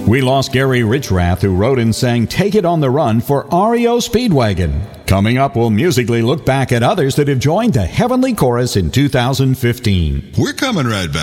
We lost Gary Richrath, who wrote and sang Take It on the Run for REO Speedwagon. Coming up, we'll musically look back at others that have joined the Heavenly Chorus in 2015. We're coming right back.